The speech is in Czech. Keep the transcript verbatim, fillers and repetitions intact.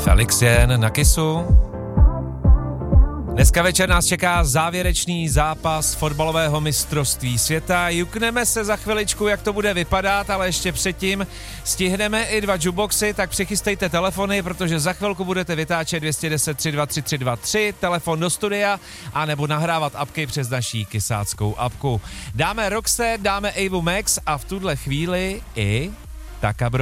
Felix Jen na Kissu. Dneska večer nás čeká závěrečný zápas fotbalového mistrovství světa. Jukneme se za chviličku, jak to bude vypadat, ale ještě předtím stihneme i dva jukeboxy, tak přichystejte telefony, protože za chvilku budete vytáčet dvě jedna nula tři dva tři tři dva tři, telefon do studia, anebo nahrávat apky přes naší kysáckou apku. Dáme Roxette, dáme Avu Max a v tuhle chvíli i Takabro.